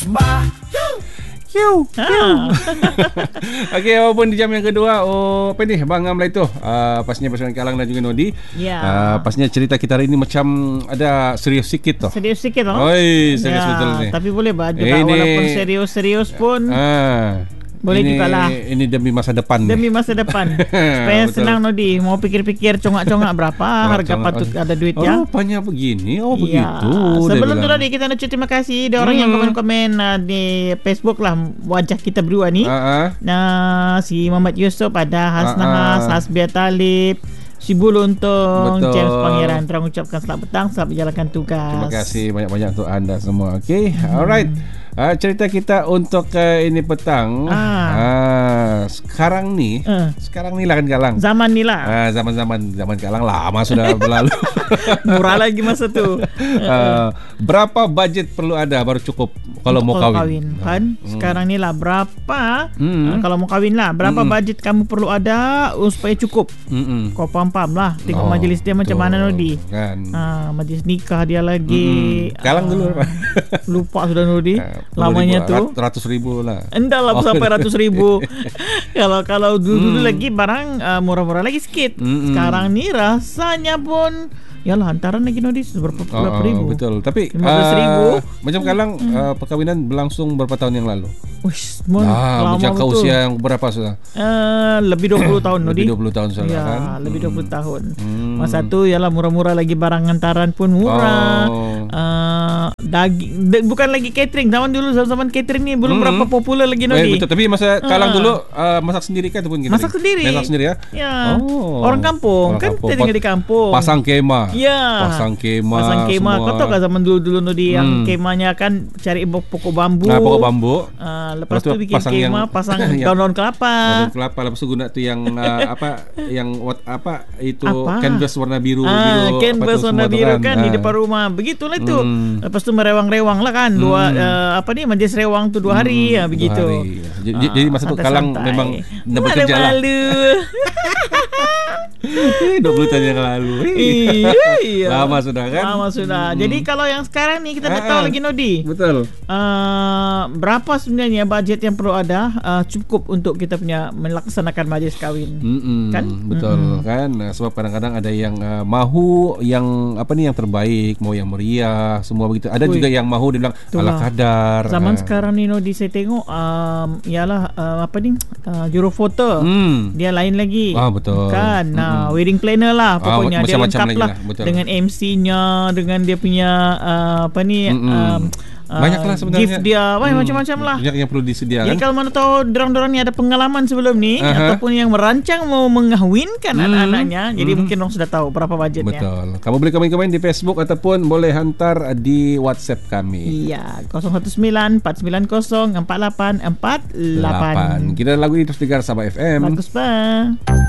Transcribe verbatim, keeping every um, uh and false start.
Bah. Kiu, kiu. Okey, walaupun di jam yang kedua, oh apa ni Bang Amlai tu, uh, pastinya bersama Kalang dan juga Nodi. Ya. Uh, pastinya cerita kita hari ini macam ada serius sikit tu. Serius sikit tau. Oi, serius ya, betul ni. Tapi boleh bah juga Ini- walaupun serius-serius pun Ah. boleh ini, jugalah. Ini demi masa depan demi ni. masa depan. Supaya Betul. senang Nodi. Mau pikir-pikir congak-congak berapa harga Congak-congak. patut ada duit Oh, ya. rupanya begini. Oh, Ya. begitu. Sebelum dia tu bilang. Nodi, kita nak ucap terima kasih ada orang yang Hmm. komen-komen uh, di Facebook lah wajah kita berdua ni. Ah, ah. Nah, si Muhammad Yusof ada, Hasnahas, Ah, ah. Hasbia Talib, si Buluntung, Betul. James Pangeran. Terang ucapkan selamat petang, selamat menjalankan tugas. Terima kasih banyak-banyak untuk anda semua. Okey, alright. Uh, cerita kita untuk uh, ini petang. Ah. Uh, sekarang ni, Uh. sekarang ni lah kan Kalang. Zaman ni lah. Ah, zaman-zaman zaman Kalang lama sudah berlalu. Murah lagi masa tu. uh, berapa budget perlu ada baru cukup kalau mau Kalau kahwin? kan sekarang ni lah berapa Hmm. uh, kalau mau kahwin lah berapa Hmm. budget kamu perlu ada uh, supaya cukup. Mm-mm. Kau faham-faham lah. Tengok Oh, majlis dia macam betul. mana Nodi. Kan. Ah, majlis nikah dia lagi. Mm-mm. Kalang dulu apa? Lupa sudah Nodi. Ah, Lamanya ribu, tu. ratus ribu lah. Endah lah Oh. sampai ratus ribu. Kalau kalau dulu Hmm. lagi barang uh, murah-murah lagi sikit. Mm-mm. Sekarang ni rasanya pun yalah hantaran lagi Nodi berapa Oh, berapa oh, ribu. betul. Tapi lima belas ribu. uh, macam Kalang uh, perkahwinan berlangsung berapa tahun yang lalu? Uish, mon, Ah, lama menjangka betul. usia yang berapa sudah? Uh, lebih dua puluh tahun Nodi. Lebih dua puluh tahun sudah Ya, kan? lebih dua puluh tahun. Hmm. Masa tu yalah murah-murah lagi barang hantaran pun murah. Oh. Uh, daging de, bukan lagi catering. Zaman dulu zaman catering ni belum Hmm. berapa popular lagi Eh, Nodi. betul. Tapi masa Kalang Ah. dulu uh, masak sendiri kan ataupun kita? Masak sendiri. Masak sendiri ya? Ya. Oh. Orang kampung Orang kan kampung. kita tinggal di kampung. Pasang kemah. Ya. Pasang kemah. Pasang kemah. semua. Kau tahu kan zaman dulu-dulu Nodi yang Hmm. kemahnya kan cari pokok bambu. Nah, pokok bambu. Uh, lepas Lepas tu tu bikin pasang kemah, yang- pasang yang- daun-daun kelapa. Daun kelapa, lepas tu guna tu yang uh, apa yang what, apa itu Apa? canvas warna biru Ah, biru canvas apa tu warna semua tu biru kan, di Ah. depan rumah. Begitulah tu. Hmm. Lepas tu merewang-rewang lah kan. Dua Hmm. uh, apa ni majlis rewang tu dua hari ya Hmm, begitu. dua hari. Jadi, jadi masa tu Kalang santai-santai. memang dah bekerja lah. Malu-malu. Eh, dua puluh tahun yang lalu. Eh. Iya, iya. Lama sudah kan? Lama sudah. Hmm. Jadi kalau yang sekarang ni kita tak Ah, tahu ah. lagi Nodi. Betul. Uh, berapa sebenarnya budget yang perlu ada uh, cukup untuk kita punya melaksanakan majlis kahwin. Mm-mm, Kan? betul kan. Nah, sebab kadang-kadang ada yang uh, mahu yang apa ni yang terbaik, mau yang meriah, semua begitu. Ada Ui. juga yang mahu dia bilang Itulah. ala kadar. Zaman Ah. sekarang ni Nodi saya tengok um, ialah uh, apa ni uh, jurufoto. Hmm. Dia lain lagi. Ah, betul. Kan. Nah, Mm-mm. wedding planner lah pokoknya. Ah, dia macam-macam lengkap lagi lah. lah, betul. Dengan M C-nya, dengan dia punya uh, apa ni Mm-mm. um, uh, Banyak lah sebenarnya. gift dia, Hmm, macam-macam lah. Banyak yang perlu disediakan. Jadi kalau mana tahu dorang-dorang ni ada pengalaman sebelum ni Aha. ataupun yang merancang mau mengahwinkan Hmm. anak-anaknya, jadi Hmm. mungkin orang sudah tahu berapa budgetnya. Betul. Kamu boleh komen-komen di Facebook ataupun boleh hantar di WhatsApp kami. Iya, kosong satu sembilan empat sembilan kosong empat lapan empat lapan. Kita lagu ini terus dengar Sabah F M. Bagus, Pak.